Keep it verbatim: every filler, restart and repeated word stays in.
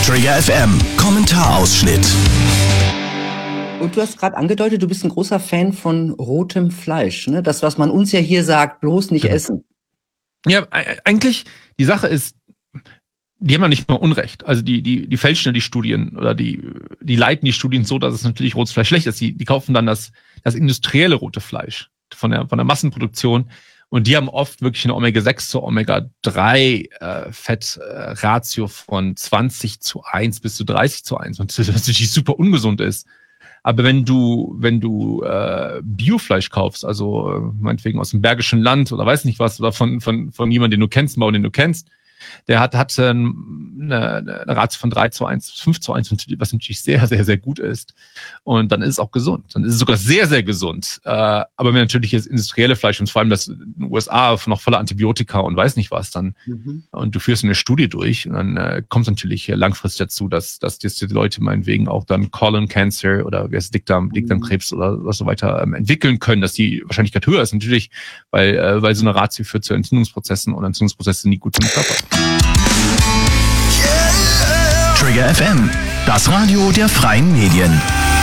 Trigger F M, Kommentarausschnitt. Und du hast gerade angedeutet, du bist ein großer Fan von rotem Fleisch, ne? Das, was man uns ja hier sagt, bloß nicht Genau. essen. Ja, eigentlich, die Sache ist, die haben ja nicht mal Unrecht. Also die, die, die fälschen ja die Studien oder die, die leiten die Studien so, dass es natürlich rotes Fleisch schlecht ist. Die, die kaufen dann das, das industrielle rote Fleisch von der, von der Massenproduktion. Und die haben oft wirklich eine Omega sechs zu Omega drei äh, Fettratio äh, von zwanzig zu eins bis zu dreißig zu eins. Und das natürlich super ungesund ist. Aber wenn du, wenn du äh, Biofleisch kaufst, also äh, meinetwegen aus dem Bergischen Land oder weiß nicht was, oder von, von, von jemandem, den du kennst, Bauern, den du kennst, der hat, hat eine, eine Ratio von drei zu eins, fünf zu eins, was natürlich sehr, sehr, sehr gut ist. Und dann ist es auch gesund. Dann ist es sogar sehr, sehr gesund. Äh, aber wenn natürlich jetzt industrielle Fleisch und vor allem das in den U S A noch voller Antibiotika und weiß nicht was, dann mhm. und du führst eine Studie durch und dann äh, kommt es natürlich langfristig dazu, dass, dass die Leute meinetwegen auch dann Colon Cancer oder Dickdarm, Dickdarmkrebs mhm. oder was so weiter ähm, entwickeln können, dass die Wahrscheinlichkeit höher ist. Natürlich, weil, äh, weil so eine Ratio führt zu Entzündungsprozessen und Entzündungsprozesse sind nie gut für den Körper. Trigger F M, das Radio der freien Medien.